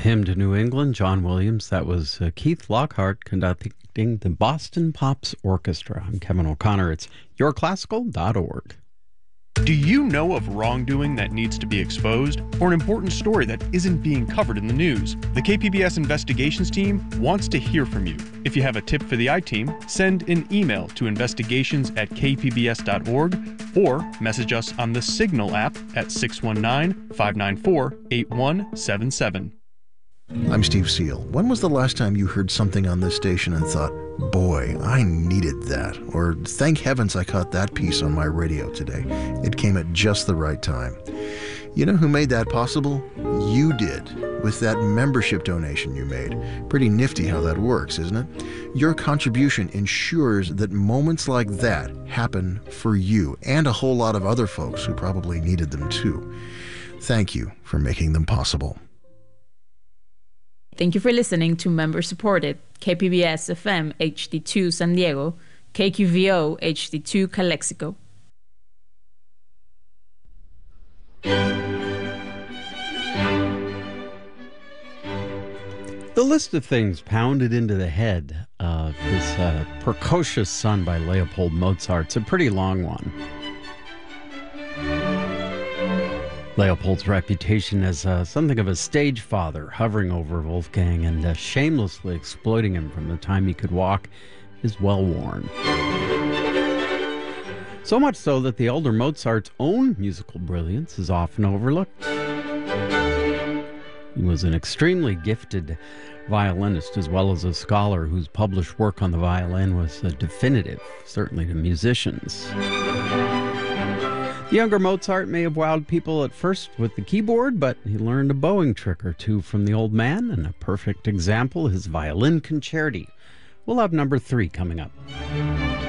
Hymn to New England, John Williams. That was Keith Lockhart conducting the Boston Pops Orchestra. I'm Kevin O'Connor. It's yourclassical.org. Do you know of wrongdoing that needs to be exposed, or an important story that isn't being covered in the news? The KPBS Investigations Team wants to hear from you. If you have a tip for the I-Team, send an email to investigations@kpbs.org or message us on the Signal app at 619-594-8177. I'm Steve Seal. When was the last time you heard something on this station and thought, boy, I needed that? Or thank heavens I caught that piece on my radio today. It came at just the right time. You know who made that possible? You did, with that membership donation you made. Pretty nifty how that works, isn't it? Your contribution ensures that moments like that happen for you and a whole lot of other folks who probably needed them too. Thank you for making them possible. Thank you for listening to member-supported KPBS FM HD2 San Diego, KQVO HD2 Calexico. The list of things pounded into the head of his precocious son by Leopold Mozart's a pretty long one. Leopold's reputation as something of a stage father, hovering over Wolfgang and shamelessly exploiting him from the time he could walk, is well worn. So much so that the elder Mozart's own musical brilliance is often overlooked. He was an extremely gifted violinist as well as a scholar whose published work on the violin was definitive, certainly to musicians. The younger Mozart may have wowed people at first with the keyboard, but he learned a bowing trick or two from the old man, and a perfect example, his violin concerti. We'll have number 3 coming up.